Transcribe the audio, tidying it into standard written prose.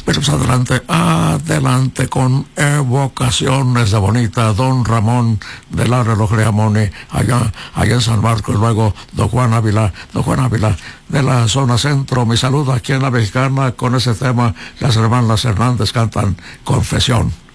Pues adelante con evocaciones de Bonita, Don Ramón de la Relojería Moni, allá en San Marcos, luego don Juan Ávila de la zona centro. Mi saludo aquí en La Mexicana con ese tema, las hermanas Hernández cantan Confesión.